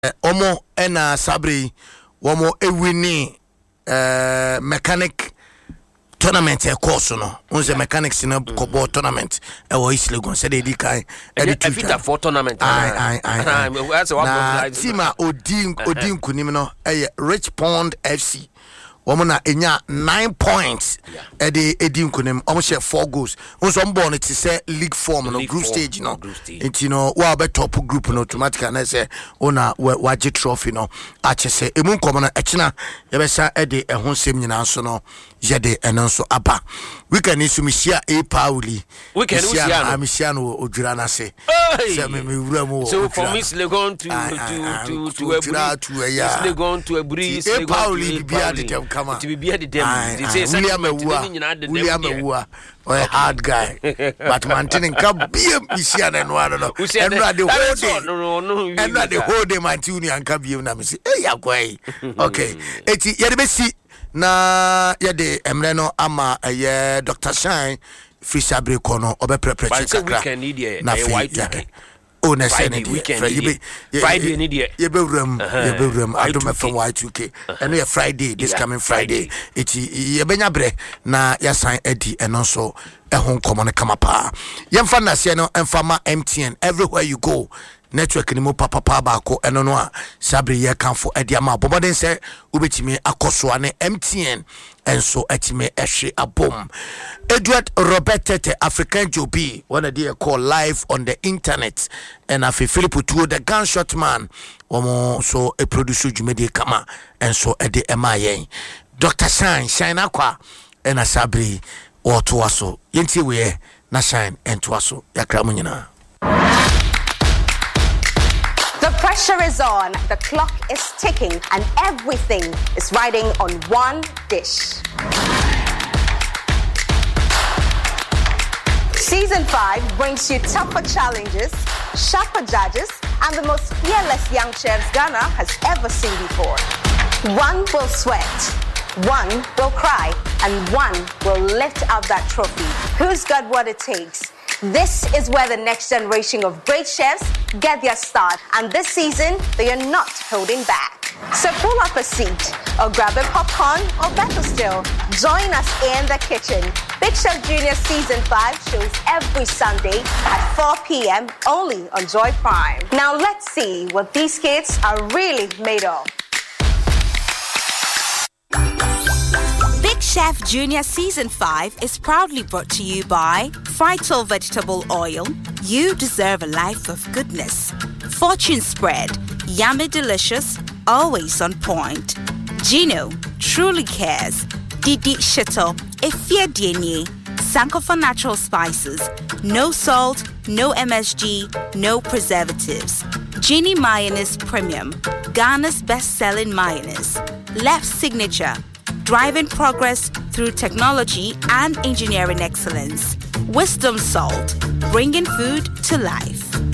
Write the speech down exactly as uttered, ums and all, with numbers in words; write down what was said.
omo ena Sabri womo ewini uh, mechanic tournament e course no unse mechanics in a kobo tournament e wo East Legon said they kai e fit for tournament ai ai that's what Tima odin odin kunim no e Rich Pond F C woman na enya nine points e de edin kunim omo share four goals unso mbo no ti say league form no group stage no it you know wa be top group no automatically na say ona waje trophy no ache say emu nkomo na echina ye be sa e de ehon sem nyina so no je de eno so aba weekend isu mi share e Pauli weekend we share am share no odwira na say say me me wura mu so from East Legon to to to to to East Legon to Ebri East Legon Pauli bia de dem kama to be the dem they say William Ewa William Ewa or a hard guy but maintaining ka bia mi share na no no enra the whole day enra the whole day mantuni anka bia na me say eh yakwai okay eti ye de be si na yede emre no ama eye Doctor Shine free sabre kono obe prepare kakra na white weekend oh na say Friday Friday need ye ye be ram ye be ram adom from Y two K and ye Friday this coming Friday it ye benya bre na ya sign edi eno so ehon komo ne kama pa ye mfa na se no emfa ma M T N everywhere you go network ni mo papa pa ba ko eno no a sabre ye kanfo edi ama boboden se ubetimi akoso ane M T N enso etime ehwe abom Edward Robert Tete African Jobi one of they call live on the internet and afi Philip Tuo the gunshot man womo so a producer jumedi kama enso edi ema yen Doctor Shine Shine akwa ena sabre o to aso yenti we na Shine ento aso yakra mu nyina. The pressure is on, the clock is ticking, and everything is riding on one dish. Season five brings you tougher challenges, sharper judges, and the most fearless young chefs Ghana has ever seen before. One will sweat, one will cry, and one will lift up that trophy. Who's got what it takes? This is where the next generation of great chefs get their start, and this season, they are not holding back. So pull up a seat, or grab a popcorn, or better still, join us in the kitchen. Big Chef Junior Season five shows every Sunday at four p.m. only on Joy Prime. Now let's see what these kids are really made of. Big Chef Junior Season five is proudly brought to you by Phyto Vegetable Oil. You deserve a life of goodness. Fortune Spread. Yummy delicious, always on point. Gino truly cares. Didi Shito. Efia Dienye. Sankofa Natural Spices. No salt, no M S G, no preservatives. Genie Mayonnaise Premium. Ghana's best-selling mayonnaise. Left Signature. Driving progress through technology and engineering excellence. Wisdom Salt, bringing food to life.